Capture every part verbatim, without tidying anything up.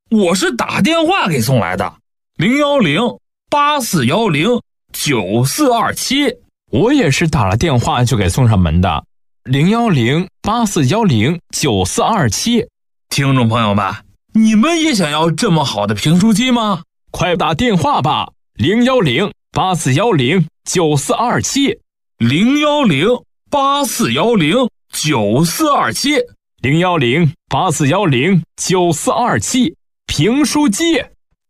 我是打电话给送来的，零幺零八四幺零九四二七。 我也是打了电话就给送上门的，零幺零八四幺零九四二七。 听众朋友们，你们也想要这么好的评书机吗？ 快打电话吧，零幺零八四幺零九四二七， 零幺零八四幺零九四二七， 零幺零八四幺零九四二七，评书机。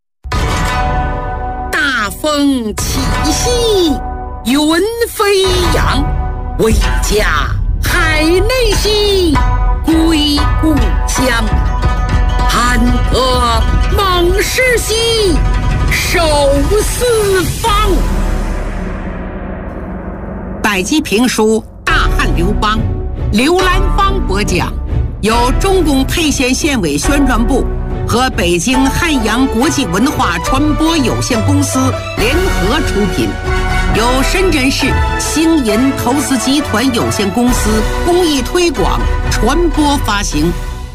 大风起兮云飞扬，为家海内兮归故乡。安得猛士兮守四方。百集评书《大汉刘邦》，刘兰芳播讲，由中共沛县县委宣传部和北京汉阳国际文化传播有限公司联合出品，由深圳市星银投资集团有限公司公益推广传播发行。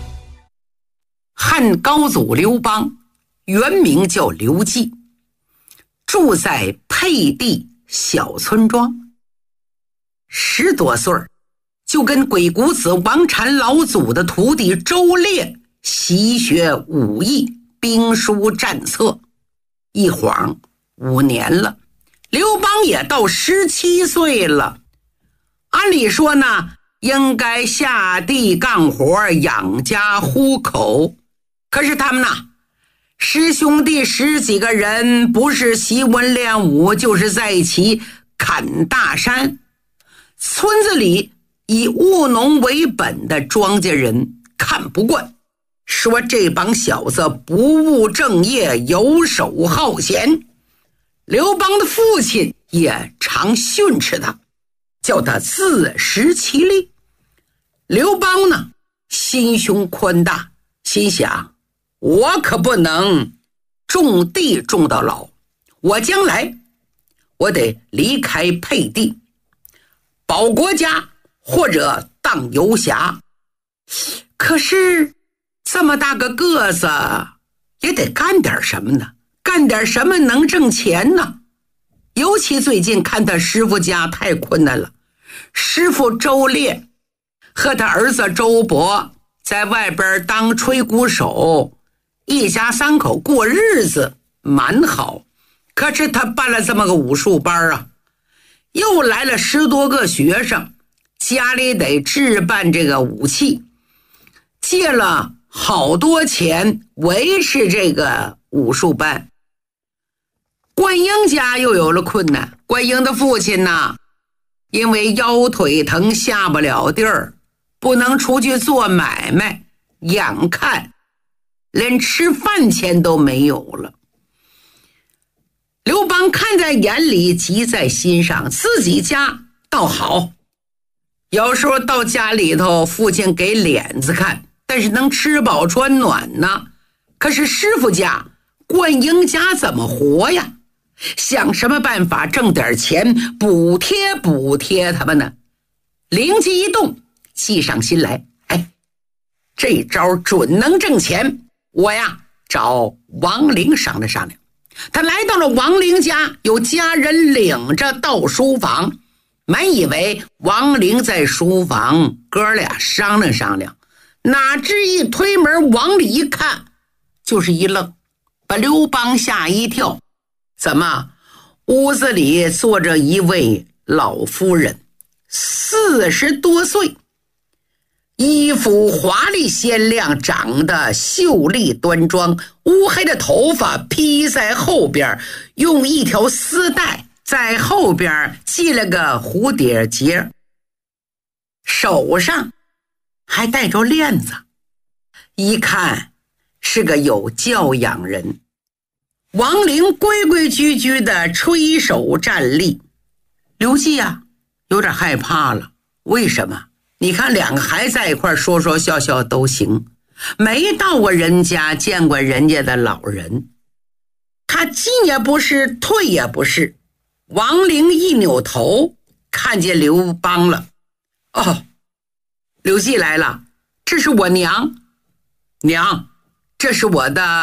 汉高祖刘邦原名叫刘季，住在沛地小村庄。十多岁就跟鬼谷子王禅老祖的徒弟周烈习学武艺、兵书战策，一晃五年了，刘邦也到十七岁了。按理说呢，应该下地干活养家糊口，可是他们呢，师兄弟十几个人，不是习文练武，就是在一起砍大山。村子里以务农为本的庄稼人看不惯，说这帮小子不务正业，游手好闲。刘邦的父亲也常训斥他，叫他自食其力。刘邦呢，心胸宽大，心想我可不能种地种到老，我将来我得离开沛地，保国家或者当游侠。可是这么大个个子，也得干点什么呢？干点什么能挣钱呢？尤其最近看他师傅家太困难了，师傅周烈和他儿子周勃在外边当吹鼓手，一家三口过日子蛮好。可是他办了这么个武术班啊，又来了十多个学生，家里得置办这个武器，借了好多钱维持这个武术班。冠英家又有了困难，冠英的父亲呢，因为腰腿疼下不了地儿，不能出去做买卖，眼看连吃饭钱都没有了。刘邦看在眼里，急在心上，自己家倒好，有时候到家里头父亲给脸子看，但是能吃饱穿暖呢。可是师傅家冠英家怎么活呀？想什么办法挣点钱补贴补贴他们呢？灵机一动，计上心来，哎，这招准能挣钱，我呀找王陵商量商量。他来到了王陵家，有家人领着到书房，满以为王陵在书房哥俩商量商量，哪知一推门往里一看，就是一愣，把刘邦吓一跳。怎么屋子里坐着一位老夫人，四十多岁，衣服华丽鲜亮，长得秀丽端庄，乌黑的头发披在后边，用一条丝带在后边系了个蝴蝶结，手上还戴着链子，一看是个有教养人。王陵规规矩矩的垂手站立，刘季啊有点害怕了。为什么？你看两个还在一块说说笑笑都行，没到过人家见过人家的老人，他进也不是退也不是。王陵一扭头看见刘邦了，哦，刘季来了，这是我娘，娘，这是我的